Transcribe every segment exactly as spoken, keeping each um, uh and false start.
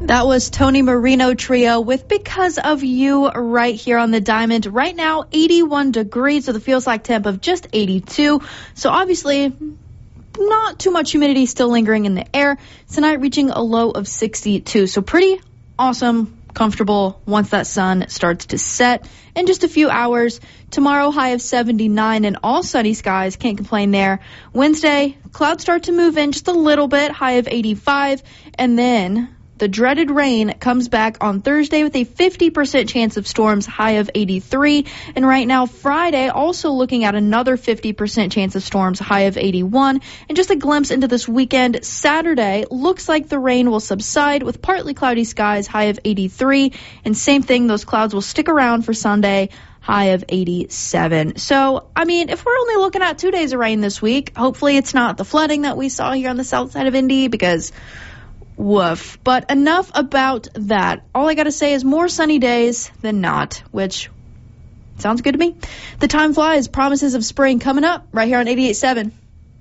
That was Tony Marino Trio with Because of You right here on the Diamond. Right now, eighty-one degrees with a feels like temp of just eighty-two. So obviously, not too much humidity still lingering in the air. Tonight reaching a low of sixty-two. So pretty awesome, comfortable once that sun starts to set in just a few hours. Tomorrow, high of seventy-nine and all sunny skies. Can't complain there. Wednesday, clouds start to move in just a little bit, high of eighty-five. And then the dreaded rain comes back on Thursday with a fifty percent chance of storms, high of eighty-three. And right now, Friday, also looking at another fifty percent chance of storms, high of eighty-one. And just a glimpse into this weekend, Saturday, looks like the rain will subside with partly cloudy skies, high of eighty-three. And same thing, those clouds will stick around for Sunday, high of eighty-seven. So, I mean, if we're only looking at two days of rain this week, hopefully it's not the flooding that we saw here on the south side of Indy, because woof. But enough about that. All I gotta say is more sunny days than not, which sounds good to me. The time flies. Promises of spring coming up right here on eighty-eight point seven.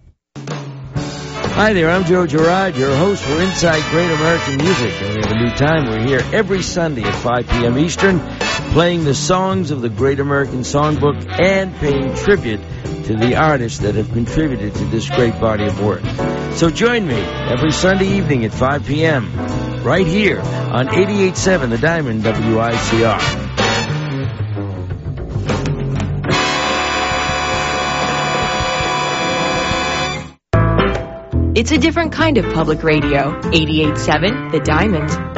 Hi there, I'm Joe Girard, your host for Inside Great American Music. And we have a new time. We're here every Sunday at five p.m. Eastern, playing the songs of the Great American Songbook and paying tribute to the artists that have contributed to this great body of work. So join me every Sunday evening at five p.m. right here on eighty-eight point seven The Diamond W I C R. It's a different kind of public radio. eighty-eight point seven The Diamond.